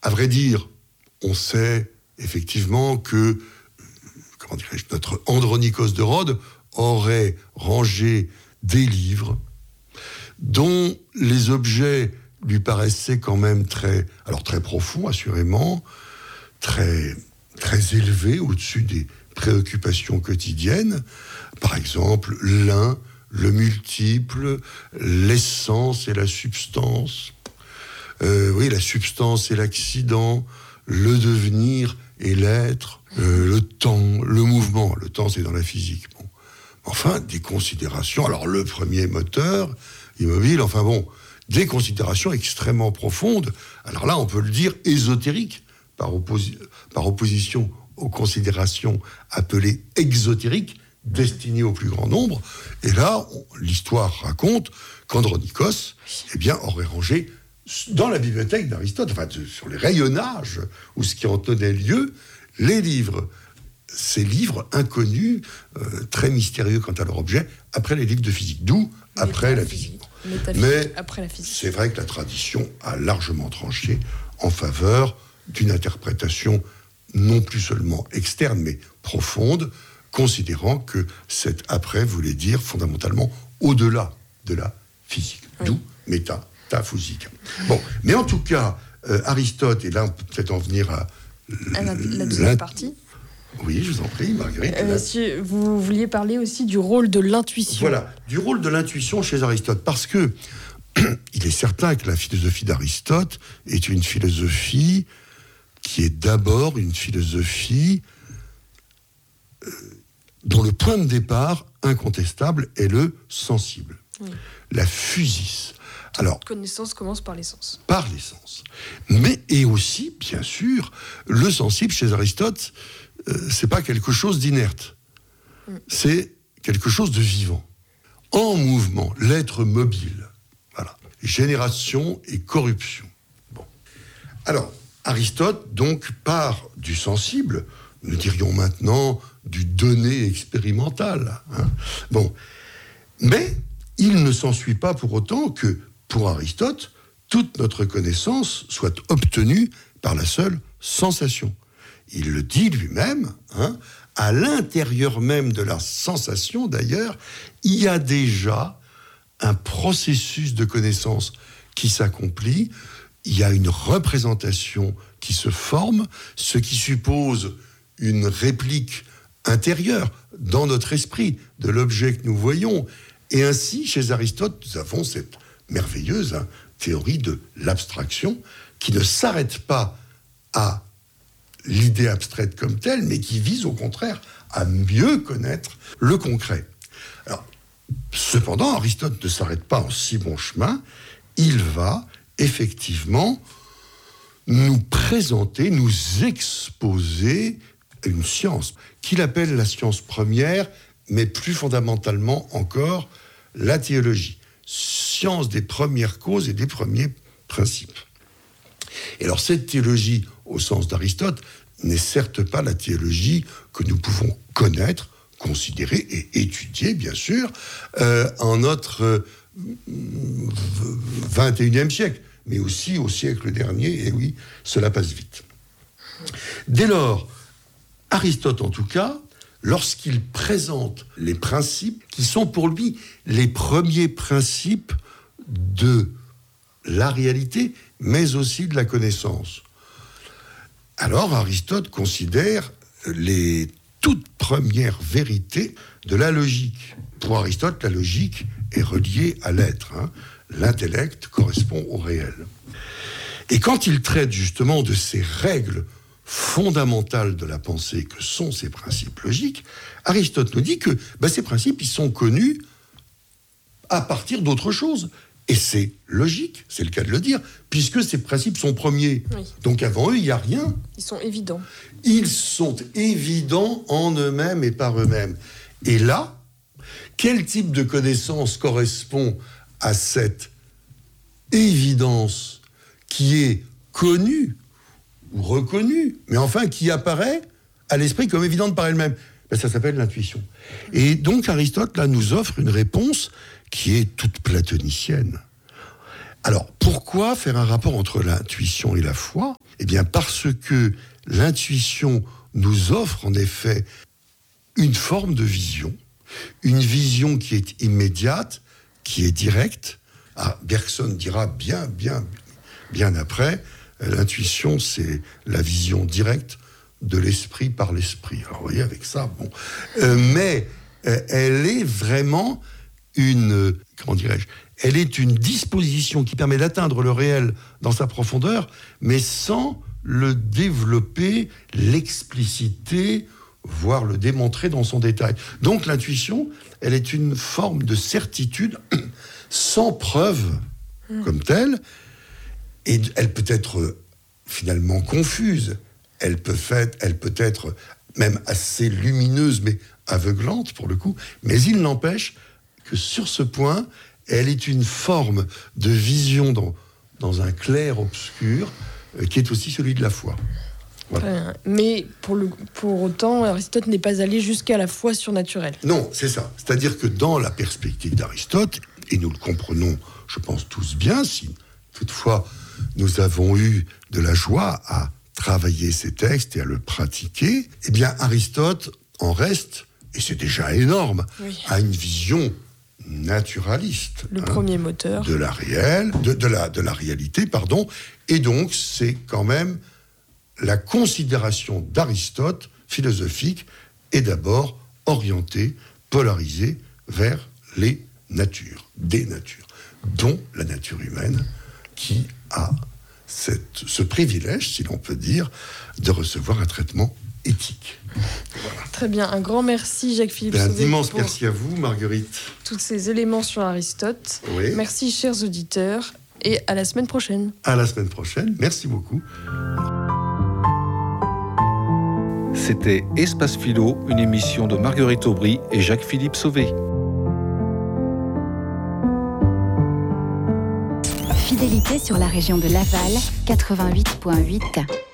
À vrai dire, on sait effectivement que, notre Andronikos de Rhodes aurait rangé des livres dont les objets lui paraissaient quand même très profonds, assurément, très élevés, au-dessus des préoccupations quotidiennes. Par exemple, l'un, le multiple, l'essence et la substance. La substance et l'accident, le devenir et l'être, le temps, le mouvement. Le temps, c'est dans la physique. Bon. Enfin, des considérations. Alors, le premier moteur immobile, des considérations extrêmement profondes. Alors là, on peut le dire ésotériques, par opposition aux considérations appelées exotériques, destinées au plus grand nombre. Et là, l'histoire raconte qu'Andronikos, aurait rangé dans la bibliothèque d'Aristote, sur les rayonnages où ce qui en tenait lieu, ces livres inconnus, très mystérieux quant à leur objet, après les livres de physique, d'où après la physique. Mais après la physique. C'est vrai que la tradition a largement tranché en faveur d'une interprétation non plus seulement externe, mais profonde, considérant que cet après voulait dire fondamentalement au-delà de la physique, d'où métaphysique. Bon, mais en tout cas, Aristote, et là on peut peut-être en venir à la deuxième partie. Oui, je vous en prie, Marguerite. Monsieur, vous vouliez parler aussi du rôle de l'intuition. Voilà, du rôle de l'intuition chez Aristote, parce que il est certain que la philosophie d'Aristote est une philosophie qui est d'abord une philosophie dont le point de départ incontestable est le sensible, la physis. Alors, toute connaissance commence par l'essence. Par l'essence. Mais, et aussi, bien sûr, le sensible chez Aristote, c'est pas quelque chose d'inerte. C'est quelque chose de vivant. En mouvement, l'être mobile. Voilà. Génération et corruption. Bon. Alors, Aristote, donc, part du sensible, nous dirions maintenant du donné expérimental. Bon. Mais, il ne s'ensuit pas pour autant que, pour Aristote, toute notre connaissance soit obtenue par la seule sensation. Il le dit lui-même, à l'intérieur même de la sensation, d'ailleurs, il y a déjà un processus de connaissance qui s'accomplit, il y a une représentation qui se forme, ce qui suppose une réplique intérieure dans notre esprit de l'objet que nous voyons. Et ainsi, chez Aristote, nous avons cette merveilleuse théorie de l'abstraction qui ne s'arrête pas à l'idée abstraite comme telle, mais qui vise au contraire à mieux connaître le concret. Alors, cependant, Aristote ne s'arrête pas en si bon chemin, il va effectivement nous présenter, nous exposer une science qu'il appelle la science première, mais plus fondamentalement encore la théologie. Science des premières causes et des premiers principes. Et alors cette théologie, au sens d'Aristote, n'est certes pas la théologie que nous pouvons connaître, considérer et étudier, bien sûr, en notre 21e siècle, mais aussi au siècle dernier, et oui, cela passe vite. Dès lors, Aristote, en tout cas, lorsqu'il présente les principes qui sont pour lui les premiers principes de la réalité, mais aussi de la connaissance. Alors Aristote considère les toutes premières vérités de la logique. Pour Aristote, la logique est reliée à l'être. L'intellect correspond au réel. Et quand il traite justement de ces règles fondamentales de la pensée que sont ces principes logiques, Aristote nous dit que ces principes, ils sont connus à partir d'autre chose. Et c'est logique, c'est le cas de le dire, puisque ces principes sont premiers. Oui. Donc avant eux, il n'y a rien. Ils sont évidents. Ils sont évidents en eux-mêmes et par eux-mêmes. Et là, quel type de connaissance correspond à cette évidence qui est connue ou reconnue, mais enfin qui apparaît à l'esprit comme évidente par elle-même? Ça s'appelle l'intuition. Et donc Aristote, là, nous offre une réponse qui est toute platonicienne. Alors, pourquoi faire un rapport entre l'intuition et la foi ? Eh bien, parce que l'intuition nous offre en effet une forme de vision, une vision qui est immédiate, qui est directe. Bergson dira bien après, l'intuition, c'est la vision directe de l'esprit par l'esprit. Alors, vous voyez, avec ça, bon. Mais elle est vraiment elle est une disposition qui permet d'atteindre le réel dans sa profondeur, mais sans le développer, l'expliciter, voire le démontrer dans son détail. Donc l'intuition, elle est une forme de certitude sans preuve comme telle, et elle peut être finalement confuse, elle peut être même assez lumineuse, mais aveuglante pour le coup, mais il n'empêche que sur ce point, elle est une forme de vision dans un clair-obscur qui est aussi celui de la foi. Voilà. Mais pour autant, Aristote n'est pas allé jusqu'à la foi surnaturelle. Non, c'est ça. C'est-à-dire que dans la perspective d'Aristote, et nous le comprenons, je pense tous bien, si toutefois nous avons eu de la joie à travailler ces textes et à le pratiquer, eh bien Aristote en reste, et c'est déjà énorme, à une vision naturaliste. Le premier moteur. De la réalité, pardon. Et donc, c'est quand même la considération d'Aristote philosophique est d'abord orientée, polarisée vers les natures, des natures, dont la nature humaine qui a ce privilège, si l'on peut dire, de recevoir un traitement éthique. Voilà. Très bien, un grand merci Jacques-Philippe Sauvé. Un immense merci à vous, Marguerite. Tous ces éléments sur Aristote. Oui. Merci chers auditeurs et à la semaine prochaine. À la semaine prochaine, merci beaucoup. C'était Espace Philo, une émission de Marguerite Aubry et Jacques-Philippe Sauvé. Fidélité sur la région de Laval, 88.8.